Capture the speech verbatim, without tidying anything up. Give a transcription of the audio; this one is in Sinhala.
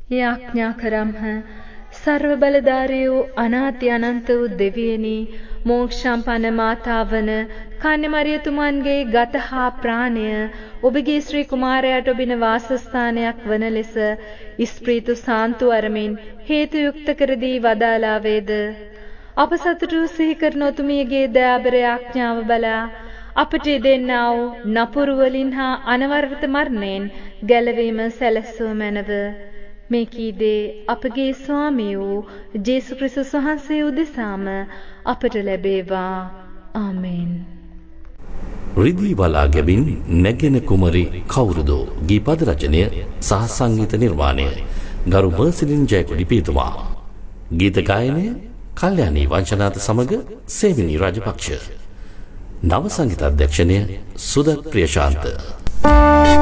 යාඥා කරම්හ. සර්ව බලධාරී වූ අනාති අනන්ත වූ දෙවියනි, මෝක්ෂම්පන්න මාතාවන කන්‍ය මරියතුමන්ගේ ගත හා ප්‍රාණය ඔබගේ ශ්‍රී කුමාරයාට ඔබින වාසස්ථානයක් වන ලෙස ස්ප්‍රීතු සාන්තු අරමින් හේතු යුක්ත කර දී වදාලා වේද. අප සතුටු සිහි කරන ඔතුමියගේ දයාබර යාඥාව බලා අපට දෙන්නා වූ නපුරු වලින් හා අනවරත මරණයෙන් ගැලවීම සැලසුව මැනව. මේ කීදේ අපගේ ස්වාමී වූ ජේසු ක්‍රිස්තුස් වහන්සේ උදෙසාම අපට ලැබේවා. ආමේන්. රිදී බලා ගැබින් නැගෙන කුමරි කවුරුදෝ ගීපද රචනය සහ සංගීත නිර්මාණය ගරු මර්සිලින් ජයකොඩි පීතුමා. ගීත ගායනය කල්යාණී වංශනාත සමග සේවිනී රාජපක්ෂ. නව සංගීත අධ්‍යක්ෂණය සුදත් ප්‍රියශාන්ත.